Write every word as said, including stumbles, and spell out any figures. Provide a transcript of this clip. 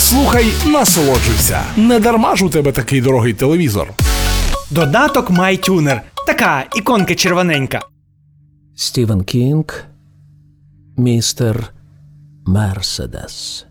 Слухай, насолоджуйся. Не дарма ж у тебе такий дорогий телевізор. Додаток MyTuner. Така іконка червоненька. Стівен Кінг, містер Мерседес.